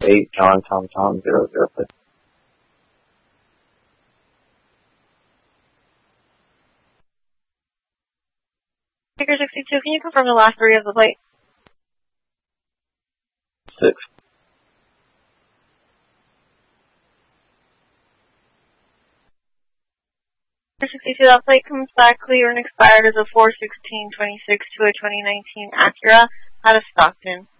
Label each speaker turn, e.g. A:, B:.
A: 8 John Tom Tom 006.
B: Speaker 62, can you confirm the last 3 of the plate?
A: 6.
B: Speaker 62, that plate comes back clear and expired as a 4/16/26 to a 2019 Acura out of Stockton.